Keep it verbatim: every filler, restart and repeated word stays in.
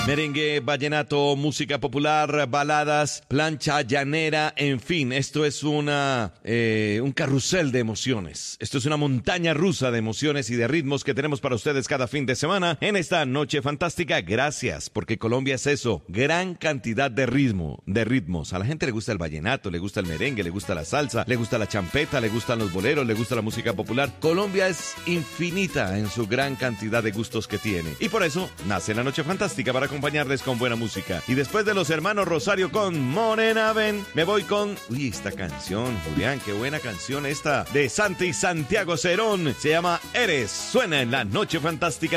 Merengue, vallenato, música popular, baladas, plancha llanera, en fin, esto es una eh, un carrusel de emociones. Esto es una montaña rusa de emociones y de ritmos que tenemos para ustedes cada fin de semana en esta noche fantástica. Gracias, porque Colombia es eso, gran cantidad de ritmo, de ritmos. A la gente le gusta el vallenato, le gusta el merengue, le gusta la salsa, le gusta la champeta, le gustan los boleros, le gusta la música popular. Colombia es infinita en su gran cantidad de gustos que tiene. Y por eso nace la noche fantástica para acompañarles con buena música. Y después de los hermanos Rosario con Morena Ven, me voy con... Uy, esta canción, Julián, qué buena canción esta de Santi Santiago Cerón. Se llama Eres. Suena en la noche fantástica.